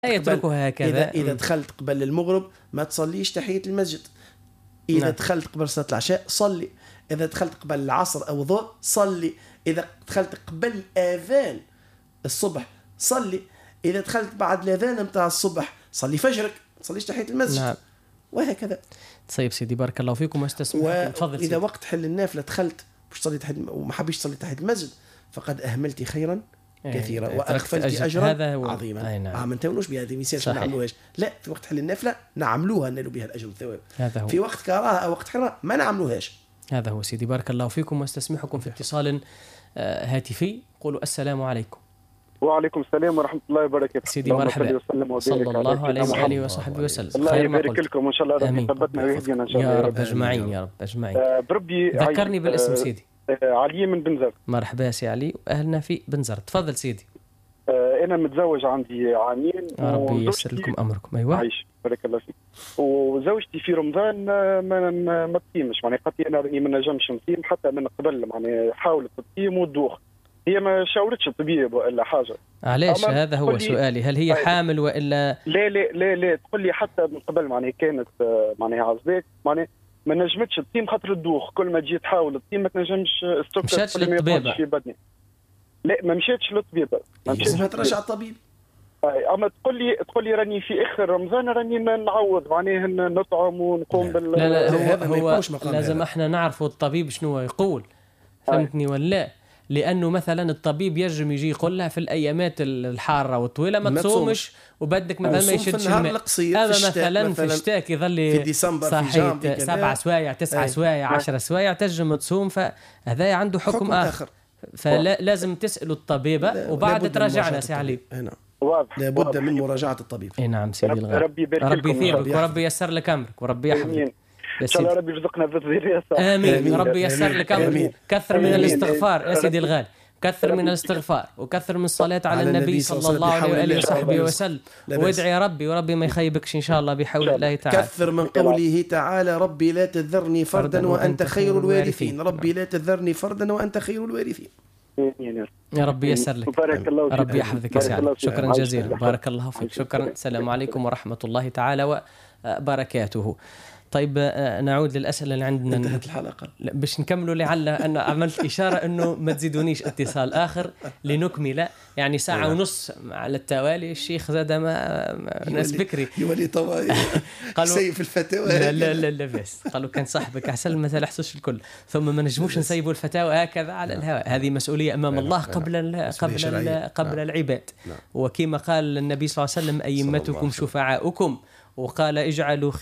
يتركها هكذا. إذا دخلت قبل المغرب ما تصليش تحية المسجد. إذا دخلت قبل صلاة العشاء صلي. إذا دخلت قبل العصر أو الظهر صلي. إذا دخلت قبل آذان الصبح صلي. إذا دخلت بعد الآذان متاع الصبح صلي فجرك، صليش تحية المسجد. نعم. وهكذا. طيب سيدي بارك الله فيكم واستسمحكم. تفضل إذا وقت حل النافلة دخلت تصلي تحية وما حبيش تصلي تحية المسجد فقد أهملت خيرا كثيرا وأغفلت أجرا عظيما. نعم. ما نتونوش بهذه الميساج ما نعملوهاش. لا، في وقت حل النافلة نعملوها نالوا بها الأجر والثواب. في وقت كراهة أو وقت حرة ما نعملوهاش. هذا هو سيدي بارك الله فيكم واستسمحكم في اتصال هاتفي. قولوا السلام عليكم. وعليكم السلام ورحمة الله وبركاته. سيدي مرحبا. صلى الله عليه وآله وصحبه وسلم. الله يبارك لكم وإن شاء الله ربي يثبتنا ويهدينا إن شاء الله يا رب أجمعين يا رب أجمعين. بربي ذكرني بالاسم سيدي. علي من بنزرت. مرحبا يا سي علي وأهلنا في بنزرت. تفضل سيدي. أنا متزوج عندي عامين. ربي ييسر لكم أمركم. أيوة. عايش بارك الله فيك. وزوجتي في رمضان ما تصيمش، يعني قالت لي أنا راني ما نجمش نصيم حتى من قبل، يعني حاولت تصيم وتدوخ. هي ما شاورتش الطبيب ولا حاجة. علاش؟ هذا هو سؤالي. هل هي حامل وإلا؟ لا لا لا لا، تقول لي حتى من قبل يعني كانت يعني عزباك يعني ما نجمتش تصيم خاطر الدوخ. كل ما تجي تحاول تصيم ما تنجمش. مشاتش للطبيبة؟ لا ما مشاتش للطبيبة. لازم ترجع الطبيب. اما تقول لي راني في اخر رمضان راني نعوض معناه نطعم ونقوم بال. لا هو لازم احنا نعرفوا الطبيب شنو يقول. فهمتني ولا؟ لانه مثلا الطبيب يجم يجي يقول لها في الايامات الحاره والطويله ما تصومش وبدك مثلا ما يشدش الماء. اما مثلا في الشتاء يظل في ديسمبر صحيح 7 سوايع 9 سوايع 10 سوايع تجم تصوم. فهذا عنده حكم آخر. فلازم تسألوا الطبيبة وبعد تراجعنا سي علي. لابد من مراجعة الطبيب. نعم سيدي الغالي. ربي يثيبك وربي ييسر لك أمرك وربي يحفظك. إن شاء الله ربي يرزقنا بالذرية. آمين. ربي ييسر لك أمرك. كثر من الاستغفار يا سيدي الغالي. كثر من الاستغفار وكثر من الصلاة على النبي صلى الله عليه وآله وصحبه وسلم. وادعي ربي وربي ما يخيبكش إن شاء الله بحول الله تعالى. كثر من قوله تعالى ربي لا تذرني فردا وأنت خير الوارثين. ربي لا تذرني فردا وأنت خير الوارثين. يا ربي ييسر لك. ربي يحفظك يا سعد. شكرا جزيلا. بارك الله فيك. شكرا. السلام عليكم ورحمة الله تعالى وبركاته. طيب نعود للأسئلة اللي عندنا. انتهت الحلقة. باش نكملوا لعل أنا عملت إشارة أنه ما تزيدونيش اتصال آخر لنكمل يعني ساعة ونص على التوالي. الشيخ زاد ما ناس بكري يولي طوائي سيف الفتاوى. لا بس قالوا كان صاحبك أحسن ما تلحسوش الكل. ثم ما نجموش نسيبوا الفتاوى هكذا على الهواء. هذه مسؤولية أمام الله قبل العباد. وكما قال النبي صلى الله عليه وسلم أئمتكم شفعاؤكم. وقال اجعلوا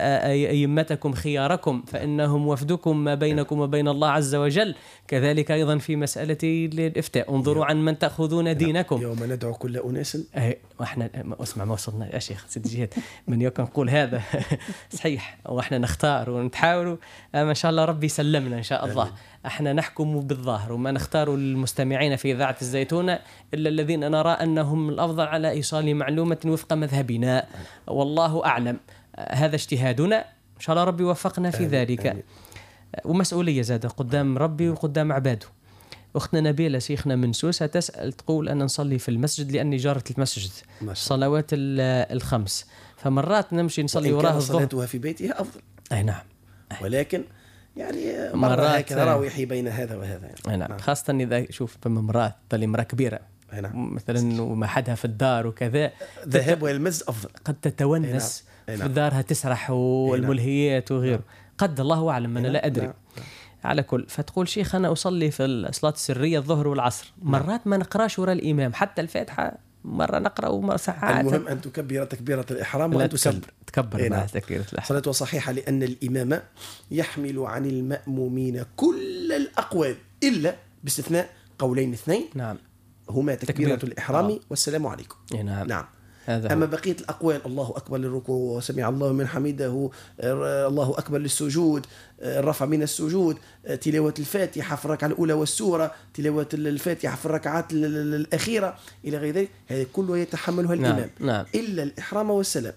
أئمتكم خياركم فإنهم وفدكم ما بينكم وبين الله عز وجل. كذلك أيضا في مسألة الإفتاء انظروا عن من تأخذون دينكم. يوم ندعو كل أناس. وإحنا اسمع ما وصلنا يا شيخ سيد جهاد من يوم نقول هذا صحيح وإحنا نختار ونتحاول. ما شاء الله ربي يسلمنا إن شاء الله. احنا نحكم بالظاهر وما نختار المستمعين في إذاعة الزيتونة إلا الذين نرى أنهم الأفضل على إيصال معلومة وفق مذهبنا والله أعلم. هذا اجتهادنا إن شاء الله ربي وفقنا في ذلك. ومسؤولية زادة قدام ربي وقدام عباده. أختنا نبيلة شيخنا من سوسة تسأل تقول أنا نصلي في المسجد لأني جارة المسجد صلوات الخمس فمرات نمشي نصلي وراها الظهر. صلاتها في بيتها أفضل. أي نعم. ولكن يعني مرة هكذا راويحي بين هذا وهذا يعني. نعم. خاصة إذا شوف مرات طلي مرة كبيرة مثلا وما حدها في الدار وكذا ذهاب إلى المسجد أفضل. قد تتونس في دارها تسرح والملهيات وغيره. قد الله أعلم أنا لا أدري. على كل فتقول شيخ أنا أصلي في الصلاة السرية الظهر والعصر مرات ما نقراش وراء الإمام حتى الفاتحة مرة نقرأ ومرة ساعات. المهم أن تكبر تكبيرة الإحرام وأن تكبر مع تكبيرة الإحرام. صلاته صحيحة لأن الإمام يحمل عن المأمومين كل الأقوال إلا باستثناء قولين اثنين. نعم. هما تكبيرة الإحرام والسلام عليكم. نعم. أما بقية الأقوال الله أكبر للركوع وسمع الله من حمده الله أكبر للسجود الرفع من السجود تلاوة الفاتحة في الركعة الأولى والسورة تلاوة الفاتحة في الركعات الأخيرة إلى غير ذلك هذه كله يتحملها الإمام. نعم. إلا الإحرام والسلام.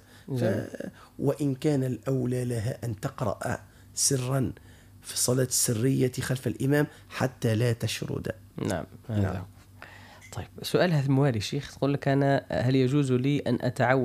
وإن كان الأولى لها أن تقرأ سرا في الصلاة السرية خلف الإمام حتى لا تشرد. نعم. نعم. طيب سؤال هذا موالي شيخ، تقول لك أنا هل يجوز لي أن أتعود